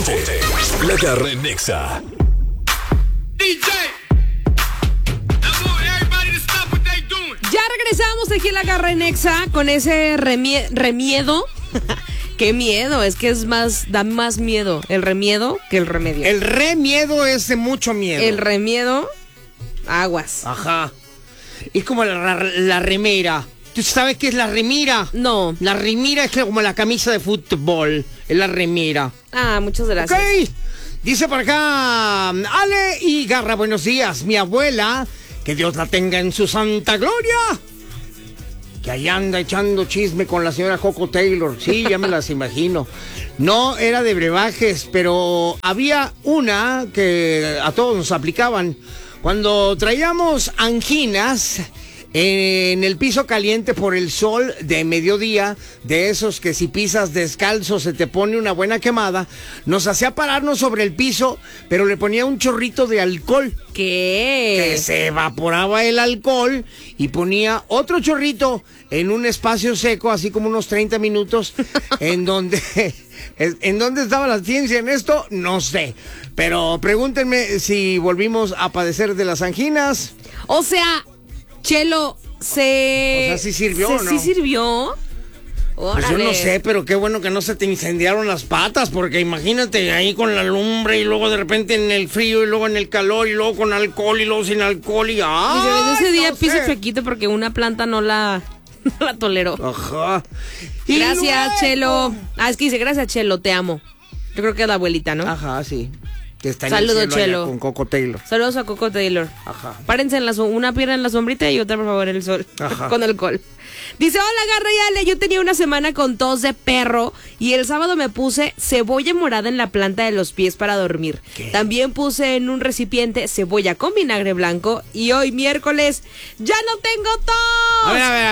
Ponte La Garra en Nexa. DJ. Ya regresamos aquí en La Garra en Nexa con ese remiedo. Qué miedo, es que da más miedo el remiedo que el remedio. El remiedo es de mucho miedo. El remiedo, aguas. Ajá. Es como la remera. ¿Tú sabes qué es la remera? No. La remera es como la camisa de fútbol. Es la remera. Ah, muchas gracias. Ok. Dice por acá, Ale y Garra, buenos días. Mi abuela, que Dios la tenga en su santa gloria, que ahí anda echando chisme con la señora Coco Taylor. Sí, ya me las imagino. No era de brebajes, pero había una que a todos nos aplicaban. Cuando traíamos anginas en el piso caliente por el sol de mediodía, de esos que si pisas descalzo se te pone una buena quemada, nos hacía pararnos sobre el piso, pero le ponía un chorrito de alcohol. ¿Qué? Que se evaporaba el alcohol y ponía otro chorrito en un espacio seco, así como unos 30 minutos, ¿En dónde estaba la ciencia en esto? No sé. Pero pregúntenme si volvimos a padecer de las anginas. O sea, Chelo, O sea, ¿sí sirvió o no? ¿Sí sirvió? Pues yo no sé, pero qué bueno que no se te incendiaron las patas, porque imagínate ahí con la lumbre y luego de repente en el frío y luego en el calor y luego con alcohol y luego sin alcohol y desde ese día piso flequito porque una planta no la toleró. Ajá. Gracias, Chelo. Es que dice, gracias, Chelo, te amo. Yo creo que es la abuelita, ¿no? Ajá, sí. Que está Saludos, en el cielo Chelo. con Coco Taylor. Saludos a Coco Taylor. Ajá. Párense una pierna en la sombrita y otra, por favor, en el sol. Ajá. Con alcohol. Dice, hola, Garra y Ale, yo tenía una semana con tos de perro y el sábado me puse cebolla morada en la planta de los pies para dormir. ¿Qué? También puse en un recipiente cebolla con vinagre blanco y hoy miércoles ¡ya no tengo tos! A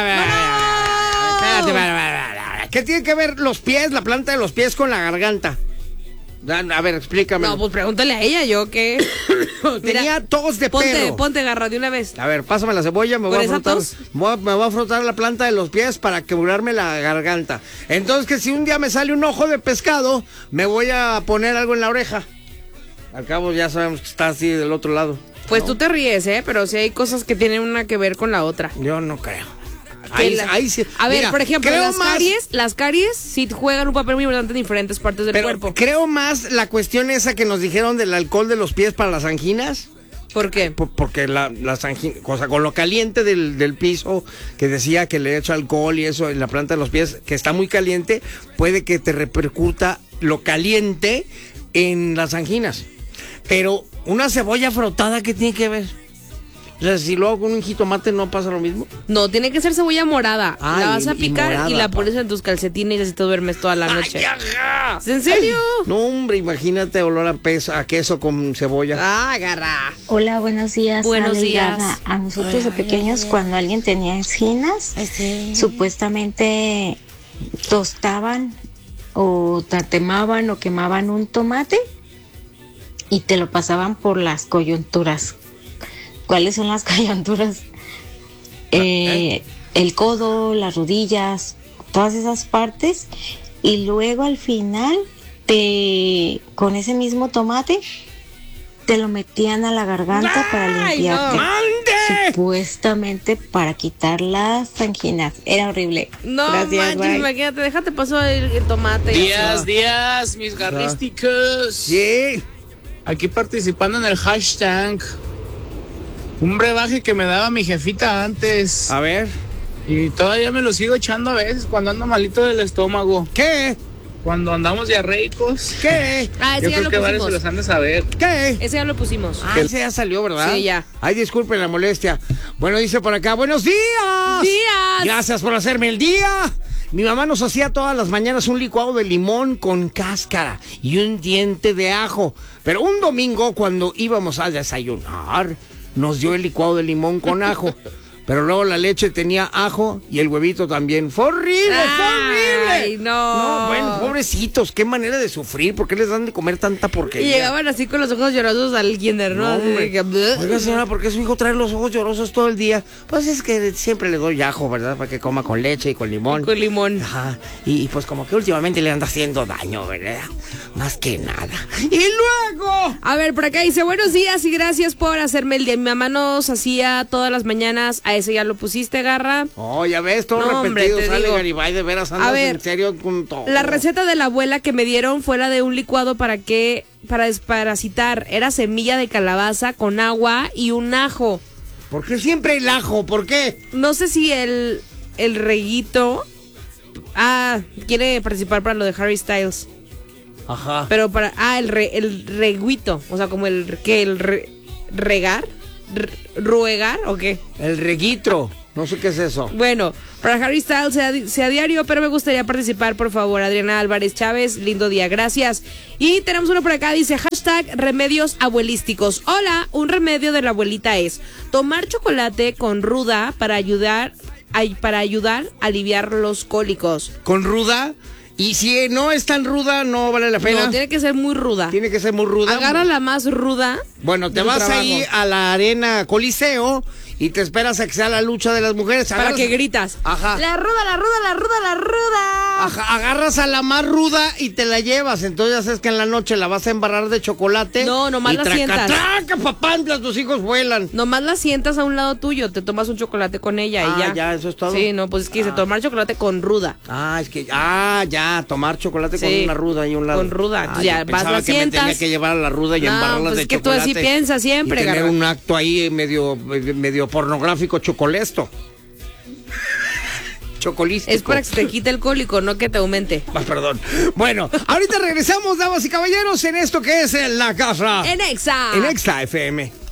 ver. Espérate. ¿Qué tiene que ver los pies, la planta de los pies con la garganta? A ver, explícame. No, pues pregúntale a ella, yo qué. Tenía tos de perro. Ponte, Garra, de una vez. A ver, pásame la cebolla, me voy a esa frotar. tos? Me voy a frotar la planta de los pies para quebrarme la garganta. Entonces, que si un día me sale un ojo de pescado, me voy a poner algo en la oreja. Al cabo ya sabemos que está así del otro lado. Pues ¿no? tú te ríes, pero sí hay cosas que tienen una que ver con la otra. Yo no creo. Ahí sí. A ver, Mira, por ejemplo, creo las caries sí juegan un papel muy importante en diferentes partes del cuerpo. Creo más la cuestión esa que nos dijeron del alcohol de los pies para las anginas. ¿Por qué? Porque las anginas, o sea, con lo caliente del piso, que decía que le echa alcohol y eso en la planta de los pies, que está muy caliente, puede que te repercuta lo caliente en las anginas. Pero una cebolla frotada, ¿qué tiene que ver? O sea, si lo hago con un jitomate, ¿no pasa lo mismo? No, tiene que ser cebolla morada. La vas a picar morada, y la pones en tus calcetines y así te duermes toda la noche. ¿Es en serio? No, hombre, imagínate olor a queso con cebolla. Garra. Hola, buenos días. Buenos Ale y días. Garra. A nosotros de pequeños, cuando alguien tenía anginas, supuestamente tostaban o tatemaban o quemaban un tomate y te lo pasaban por las coyunturas. ¿Cuáles son las coyunturas? El codo, las rodillas, todas esas partes. Y luego al final, con ese mismo tomate, te lo metían a la garganta para limpiarte. ¡Mande! Supuestamente para quitar las anginas. Era horrible. No, gracias, manches, bye. imagínate, déjate pasar el tomate. Días, mis garrísticos. Sí. Aquí participando en el hashtag. Un brebaje que me daba mi jefita antes. A ver. Y todavía me lo sigo echando a veces cuando ando malito del estómago. ¿Qué? Cuando andamos diarreicos. ¿Qué? Ese Yo ya creo lo que varios pusimos. se los han de saber. ¿Qué? Ese ya lo pusimos. Ese ya salió, ¿verdad? Sí, ya. Ay, disculpen la molestia. Bueno, dice por acá, ¡buenos días! ¡Días! Gracias por hacerme el día. Mi mamá nos hacía todas las mañanas un licuado de limón con cáscara y un diente de ajo. Pero un domingo, cuando íbamos a desayunar, nos dio el licuado de limón con ajo. Pero luego la leche tenía ajo y el huevito también. ¡Fue horrible! ¡Fue horrible! Ay, no. No, bueno, pobrecitos, qué manera de sufrir. ¿Por qué les dan de comer tanta porquería? Y llegaban así con los ojos llorosos al kinder, ¿no? No, Así de que, oiga, señora, ¿por qué su hijo trae los ojos llorosos todo el día? Pues es que siempre le doy ajo, ¿verdad? Para que coma con leche y con limón. Con limón. Ajá. Y pues como que últimamente le anda haciendo daño, ¿verdad? Más que nada. ¡Y luego! A ver, por acá dice, buenos días y gracias por hacerme el día. Mi mamá nos hacía todas las mañanas, a ese ya lo pusiste, Garra. Oh, ya ves, todo No, hombre, repetido, te sale digo. Garibay, de veras andas A ver, en serio con todo. La receta de la abuela que me dieron fue la de un licuado para desparasitar. Era semilla de calabaza con agua y un ajo. ¿Por qué siempre el ajo? ¿Por qué? No sé si el reguito quiere participar para lo de Harry Styles. Ajá. Pero para el reguito, o sea, como regar, ruegar o qué. El reguitro. No sé qué es eso. Bueno, para Harry Styles sea diario, pero me gustaría participar, por favor. Adriana Álvarez Chávez, lindo día, gracias. Y tenemos uno por acá, dice hashtag remedios abuelísticos. Hola, un remedio de la abuelita es tomar chocolate con ruda para ayudar a aliviar los cólicos. ¿Con ruda? Y si no es tan ruda, no vale la pena. No, tiene que ser muy ruda. Tiene que ser muy ruda. Agarra la más ruda. Bueno, te del vas trabajo. ahí a la arena Coliseo y te esperas a que sea la lucha de las mujeres. Para que gritas. Ajá. La ruda, la ruda, la ruda, la ruda. Ajá, agarras a la más ruda y te la llevas. Entonces ya sabes que en la noche la vas a embarrar de chocolate. No, nomás y la sientas. ¡Traca, papantlas! Tus hijos vuelan. Nomás la sientas a un lado tuyo, te tomas un chocolate con ella y ya. Ya, eso es todo. Sí, no, pues es que dice tomar chocolate con ruda. Ya, tomar chocolate con una ruda y un lado. Con ruda. Ay, Ya, yo vas, pensaba la que me sientas. tenía que llevar a la ruda y No, embarrarlas pues de es que tú chocolate. así piensas siempre, y tener Garra. un acto ahí medio pornográfico, chocolesto. Chocolístico. Es para que se te quite el cólico, no que te aumente. Perdón. Bueno, ahorita regresamos, damas y caballeros, en esto que es La Garra. En Exa. En Exa FM.